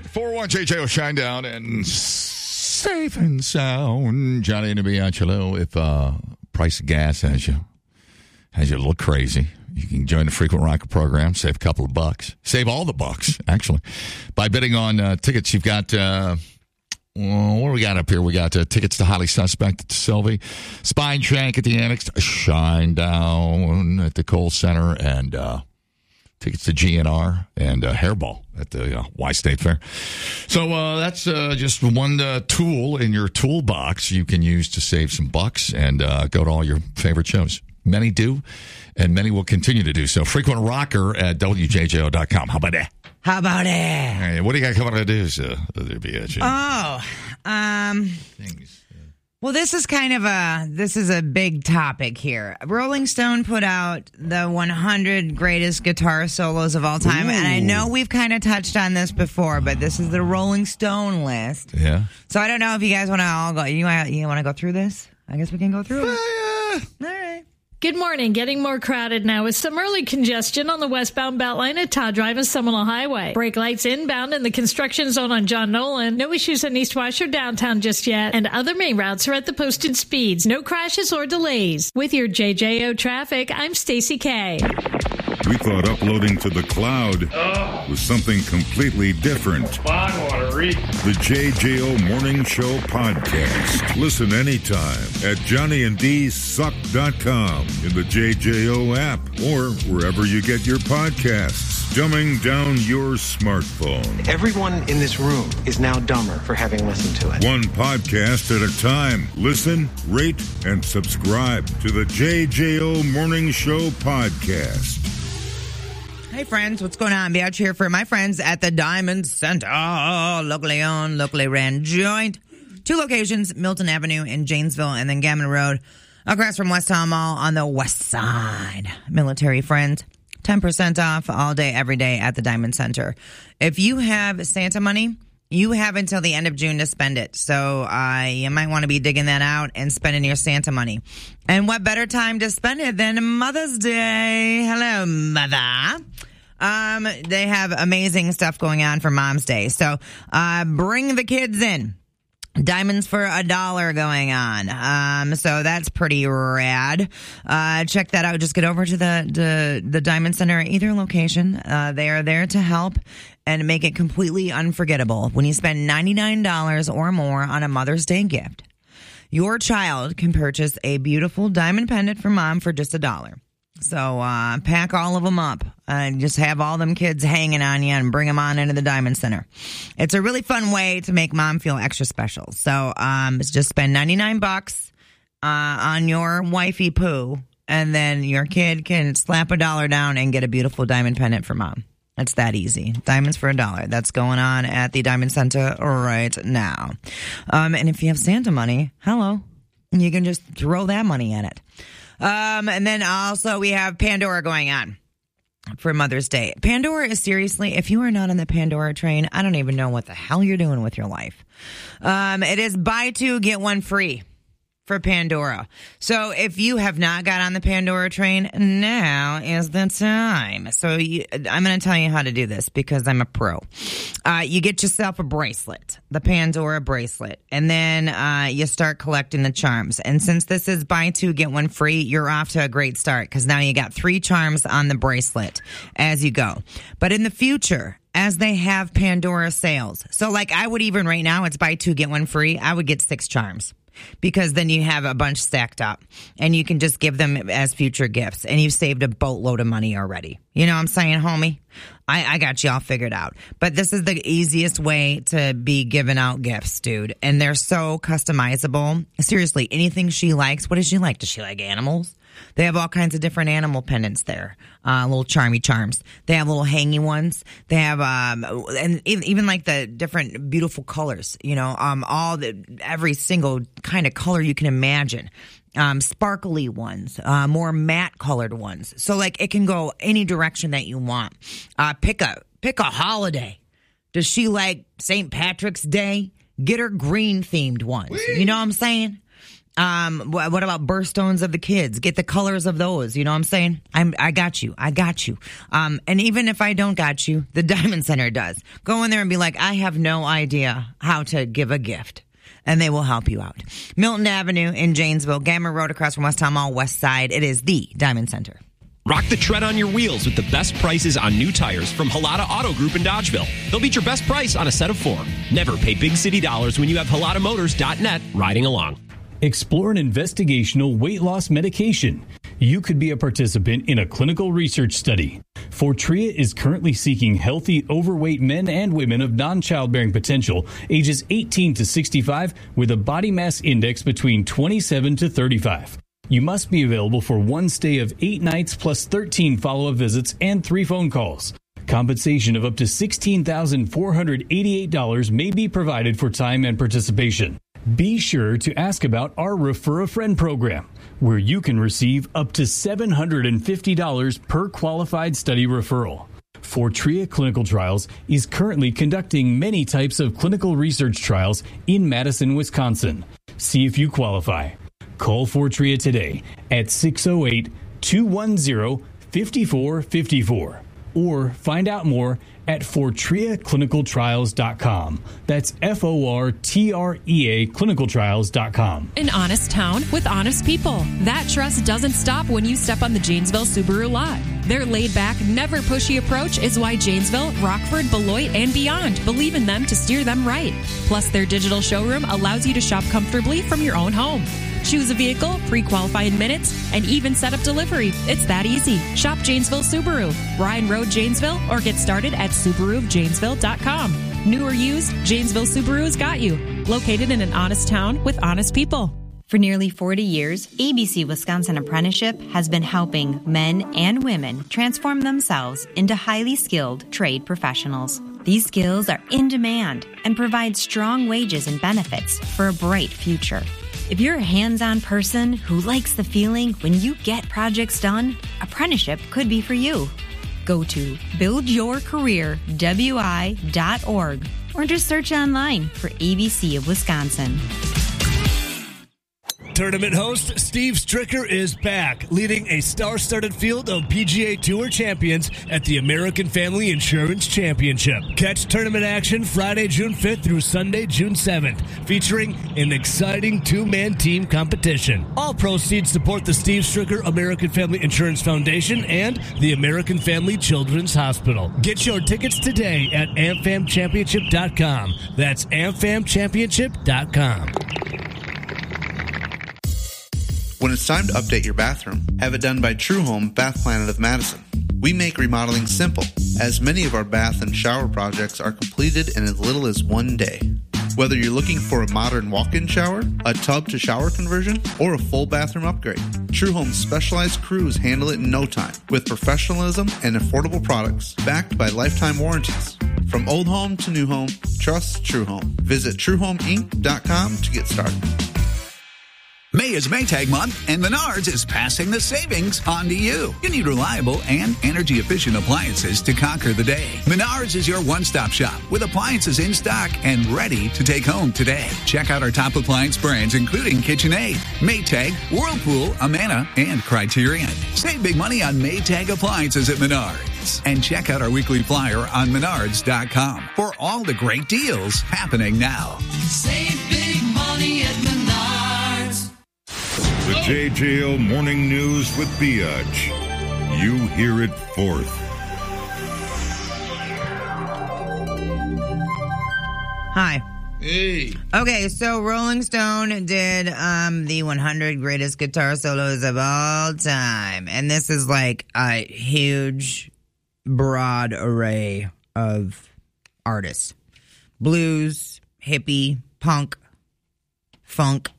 401 JJO Shinedown and safe and sound. Johnny and Bianchelo. If price of gas has you a little crazy, you can join the Frequent Rocker program. Save a couple of bucks. Save all the bucks, actually, by bidding on tickets. You've got what do we got up here? We got tickets to Highly Suspect at the Sylvie, Spine Shank at the Annex, Shinedown at the Kohl Center, and tickets to GNR and Hairball at the Y State Fair. So that's just one tool in your toolbox you can use to save some bucks and go to all your favorite shows. Many do, and many will continue to do so. Frequent Rocker at WJJO.com. How about that? How about it? Hey, what do you got coming to do, BH? Things. Well, this is a big topic here. Rolling Stone put out the 100 greatest guitar solos of all time. Ooh. And I know we've kind of touched on this before, but this is the Rolling Stone list. Yeah. So I don't know if you guys want to all go. You want to go through this? I guess we can go through it. Yeah. All right. Good morning. Getting more crowded now with some early congestion on the westbound Beltline at Todd Drive and Seminole Highway. Brake lights inbound in the construction zone on John Nolan. No issues in East Wash or downtown just yet. And other main routes are at the posted speeds. No crashes or delays. With your JJO traffic, I'm Stacy K. We thought uploading to the cloud was something completely different. I want to read. The JJO Morning Show Podcast. Listen anytime at JohnnyandDSuck.com, in the JJO app, or wherever you get your podcasts. Dumbing down your smartphone. Everyone in this room is now dumber for having listened to it. One podcast at a time. Listen, rate, and subscribe to the JJO Morning Show Podcast. Hey, friends, what's going on? Be out here for my friends at the Diamond Center. Locally owned, locally ran joint. 2 locations, Milton Avenue in Janesville, and then Gammon Road, across from West Town Mall on the west side. Military friends, 10% off all day, every day at the Diamond Center. If you have Santa money, you have until the end of June to spend it. So you might want to be digging that out and spending your Santa money. And what better time to spend it than Mother's Day? Hello, Mother. They have amazing stuff going on for Mom's Day. So bring the kids in. Diamonds for $1 going on. So that's pretty rad. Check that out. Just get over to the Diamond Center at either location. They are there to help and make it completely unforgettable. When you spend $99 or more on a Mother's Day gift, your child can purchase a beautiful diamond pendant for Mom for just $1. So pack all of them up and just have all them kids hanging on you and bring them on into the Diamond Center. It's a really fun way to make Mom feel extra special. So just spend $99 on your wifey poo, and then your kid can slap $1 down and get a beautiful diamond pendant for Mom. It's that easy. Diamonds for $1. That's going on at the Diamond Center right now. And if you have Santa money, hello, you can just throw that money at it. And then also we have Pandora going on for Mother's Day. Pandora is seriously, if you are not on the Pandora train, I don't even know what the hell you're doing with your life. It is buy 2, get 1 free for Pandora. So if you have not got on the Pandora train, now is the time. So I'm going to tell you how to do this because I'm a pro. You get yourself a bracelet, the Pandora bracelet, and then you start collecting the charms. And since this is buy 2, get 1 free, you're off to a great start because now you got 3 charms on the bracelet as you go. But in the future, as they have Pandora sales, so like I would even right now, it's buy 2, get 1 free, I would get 6 charms. Because then you have a bunch stacked up and you can just give them as future gifts and you've saved a boatload of money already. You know what I'm saying, homie? I got you all figured out. But this is the easiest way to be giving out gifts, dude. And they're so customizable. Seriously, anything she likes. What does she like? Does she like animals? They have all kinds of different animal pendants there, little charmy charms. They have little hangy ones. They have, and even like the different beautiful colors, you know, every single kind of color you can imagine. Sparkly ones, more matte colored ones. So like it can go any direction that you want. Pick a holiday. Does she like St. Patrick's Day? Get her green themed ones. You know what I'm saying? What about birthstones of the kids? Get the colors of those. You know what I'm saying? I got you. And even if I don't got you, the Diamond Center does. Go in there and be like, I have no idea how to give a gift. And they will help you out. Milton Avenue in Janesville, Gamma Road across from West Town Mall, West Side. It is the Diamond Center. Rock the tread on your wheels with the best prices on new tires from Halata Auto Group in Dodgeville. They'll beat your best price on a set of 4. Never pay big city dollars when you have HalataMotors.net riding along. Explore an investigational weight loss medication. You could be a participant in a clinical research study. Fortrea is currently seeking healthy, overweight men and women of non-childbearing potential, ages 18 to 65, with a body mass index between 27 to 35. You must be available for 1 stay of 8 nights plus 13 follow-up visits and 3 phone calls. Compensation of up to $16,488 may be provided for time and participation. Be sure to ask about our Refer a Friend program, where you can receive up to $750 per qualified study referral. Fortrea Clinical Trials is currently conducting many types of clinical research trials in Madison, Wisconsin. See if you qualify. Call Fortrea today at 608-210-5454 or find out more at FortreaClinicalTrials.com. That's FORTREA clinicaltrials.com. An honest town with honest people. That trust doesn't stop when you step on the Janesville Subaru lot. Their laid-back, never pushy approach is why Janesville, Rockford, Beloit, and beyond believe in them to steer them right. Plus, their digital showroom allows you to shop comfortably from your own home. Choose a vehicle, pre-qualify in minutes, and even set up delivery. It's that easy. Shop Janesville Subaru, Ryan Road, Janesville, or get started at SubaruofJanesville.com. New or used, Janesville Subaru has got you. Located in an honest town with honest people. For nearly 40 years, ABC Wisconsin Apprenticeship has been helping men and women transform themselves into highly skilled trade professionals. These skills are in demand and provide strong wages and benefits for a bright future. If you're a hands-on person who likes the feeling when you get projects done, apprenticeship could be for you. Go to buildyourcareerwi.org or just search online for ABC of Wisconsin. Tournament host Steve Stricker is back, leading a star-studded field of PGA Tour champions at the American Family Insurance Championship. Catch tournament action Friday, June 5th through Sunday, June 7th, featuring an exciting 2-man team competition. All proceeds support the Steve Stricker American Family Insurance Foundation and the American Family Children's Hospital. Get your tickets today at amfamchampionship.com. That's amfamchampionship.com. When it's time to update your bathroom, have it done by True Home Bath Planet of Madison. We make remodeling simple, as many of our bath and shower projects are completed in as little as 1 day. Whether you're looking for a modern walk-in shower, a tub-to-shower conversion, or a full bathroom upgrade, True Home's specialized crews handle it in no time, with professionalism and affordable products backed by lifetime warranties. From old home to new home, trust True Home. Visit TrueHomeInc.com to get started. May is Maytag month, and Menards is passing the savings on to you. You need reliable and energy-efficient appliances to conquer the day. Menards is your one-stop shop with appliances in stock and ready to take home today. Check out our top appliance brands, including KitchenAid, Maytag, Whirlpool, Amana, and Criterion. Save big money on Maytag appliances at Menards. And check out our weekly flyer on Menards.com for all the great deals happening now. Save big money at Menards. The JJO Morning News with Biatch. You hear it fourth. Hi. Hey. Okay, so Rolling Stone did the 100 greatest guitar solos of all time. And this is like a huge, broad array of artists. Blues, hippie, punk, funk.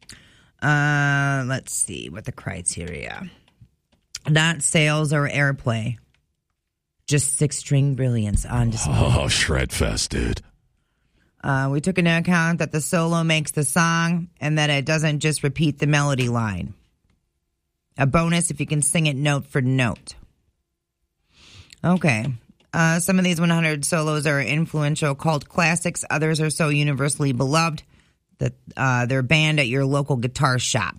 Let's see what the criteria. Not sales or airplay. Just 6-string brilliance on display. Oh, Shredfest, dude. We took into account that the solo makes the song and that it doesn't just repeat the melody line. A bonus if you can sing it note for note. Okay. Some of these 100 solos are influential cult classics. Others are so universally beloved that they're banned at your local guitar shop.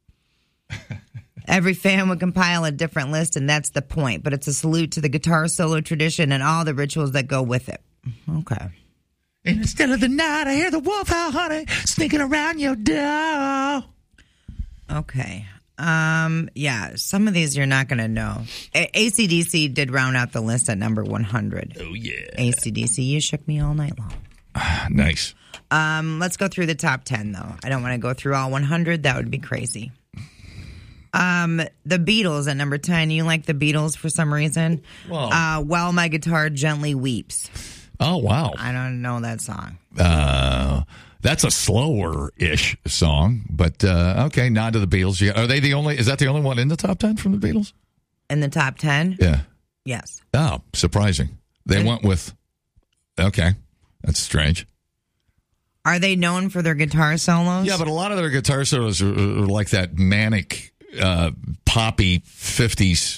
Every fan would compile a different list, and that's the point. But it's a salute to the guitar solo tradition and all the rituals that go with it. Okay. And instead of the night, I hear the wolf howl, honey, sneaking around your door. Okay. Yeah, some of these you're not going to know. AC/DC did round out the list at number 100. Oh, yeah. AC/DC, you shook me all night long. Nice. Let's go through the top 10, though. I don't want to go through all 100. That would be crazy. The Beatles at number 10. You like the Beatles for some reason? Whoa. While My Guitar Gently Weeps. Oh, wow. I don't know that song. That's a slower-ish song, but okay, nod to the Beatles. Are they the only? Is that the only one in the top 10 from the Beatles? In the top 10? Yeah. Yes. Oh, surprising. They went with, okay, that's strange. Are they known for their guitar solos? Yeah, but a lot of their guitar solos are like that manic, poppy 50s,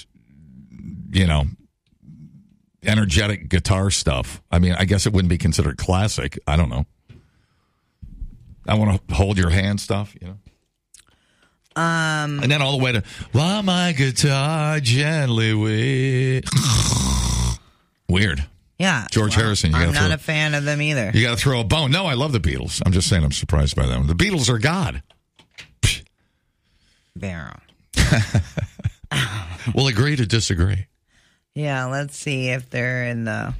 energetic guitar stuff. I mean, I guess it wouldn't be considered classic. I don't know. I want to hold your hand stuff, and then all the way to while my guitar gently weird. Yeah. George Harrison. I'm not a fan of them either. You got to throw a bone. No, I love the Beatles. I'm just saying I'm surprised by them. The Beatles are God. Barrow. We'll agree to disagree. Yeah, let's see if they're in the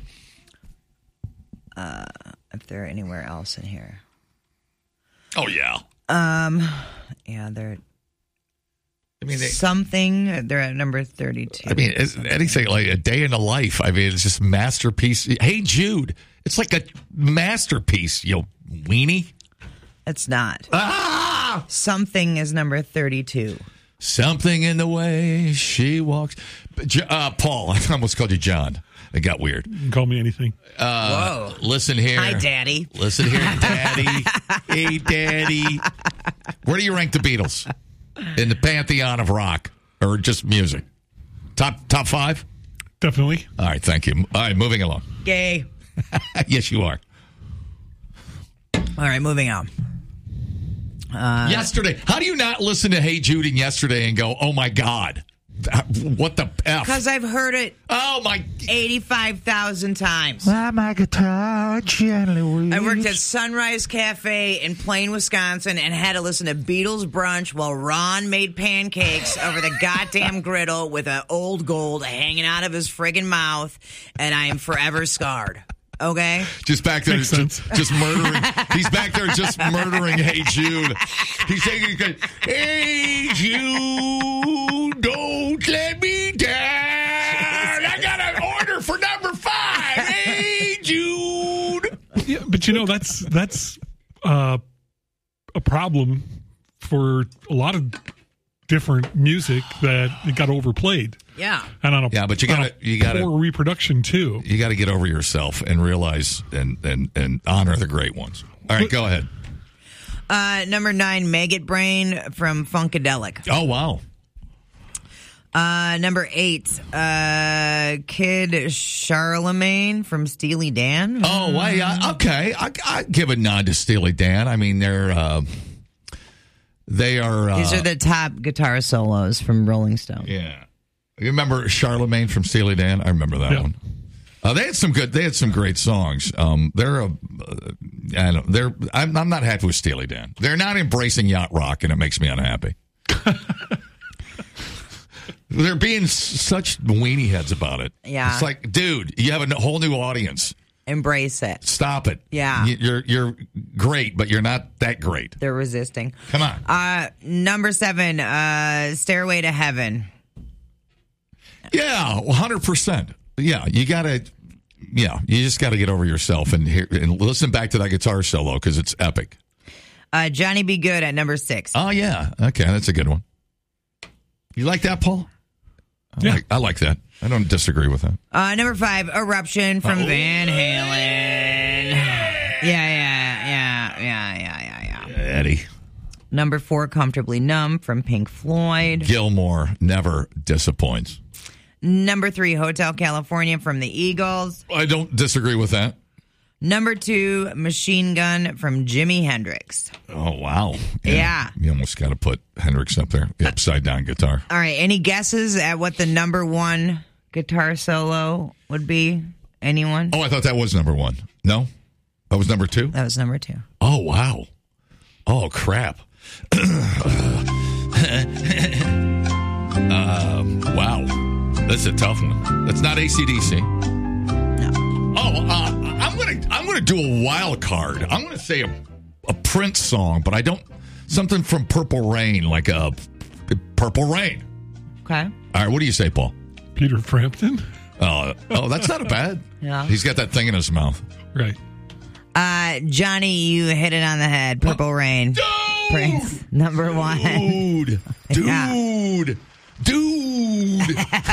if they're anywhere else in here. Oh yeah. Yeah, they're. I mean, they're at number 32. I mean, it's anything like A Day in the Life. I mean, it's just masterpiece. Hey Jude, it's like a masterpiece. Weenie. It's not. Something is number 32. Something in the way she walks. Paul, I almost called you John. It got weird. You can call me anything. Whoa. Listen here. Hi, Daddy. Listen here, Daddy. Hey, Daddy. Where do you rank the Beatles in the pantheon of rock or just music? Top 5? Definitely. All right, thank you. All right, moving along. Gay. Yes, you are. All right, moving on. Yesterday. How do you not listen to Hey Jude and Yesterday and go, oh, my God? What the F? Because I've heard it 85,000 times. Why my guitar gently weeps. I worked at Sunrise Cafe in Plain, Wisconsin, and had to listen to Beatles brunch while Ron made pancakes over the goddamn griddle with an old gold hanging out of his friggin' mouth, and I am forever scarred. Okay? Just back there, just murdering. He's back there just murdering Hey Jude. He's saying, Hey Jude, don't let me down. I got an order for number 5. Hey Jude. Yeah, but that's a problem for a lot of different music that it got overplayed. Yeah. And on but you got poor reproduction too. You got to get over yourself and realize and honor the great ones. All right, go ahead. Number 9, Maggot Brain from Funkadelic. Oh wow. Number 8, Kid Charlemagne from Steely Dan. Oh, well, yeah, okay. I give a nod to Steely Dan. I mean, they are. These are the top guitar solos from Rolling Stone. Yeah, you remember Charlemagne from Steely Dan? I remember that one. They had some great songs. I'm not happy with Steely Dan. They're not embracing yacht rock, and it makes me unhappy. They're being such weenie heads about it. Yeah. It's like, dude, you have a whole new audience. Embrace it. Stop it. Yeah. You're great, but you're not that great. They're resisting. Come on. Number 7, Stairway to Heaven. Yeah, 100%. Yeah, you just got to get over yourself and listen back to that guitar solo because it's epic. Johnny B. Good at number 6. Oh, yeah. Okay, that's a good one. You like that, Paul? I like that. I don't disagree with that. Number 5, Eruption from Van Halen. Yeah. Eddie. Number 4, Comfortably Numb from Pink Floyd. Gilmore never disappoints. Number 3, Hotel California from the Eagles. I don't disagree with that. Number 2, Machine Gun from Jimi Hendrix. Oh, wow. Yeah. You almost got to put Hendrix up there. The upside down guitar. All right. Any guesses at what the number 1 guitar solo would be? Anyone? Oh, I thought that was number 1. No? That was number 2? That was number 2. Oh, wow. Oh, crap. Wow. That's a tough one. That's not AC/DC. No. Oh, I'm gonna do a wild card. I'm gonna say a Prince song, but I don't something from Purple Rain, like a Purple Rain. Okay. All right, what do you say, Paul? Peter Frampton? Oh, that's not a bad. Yeah. He's got that thing in his mouth. Right. Johnny, you hit it on the head. Purple Rain. Prince, number 1. Dude.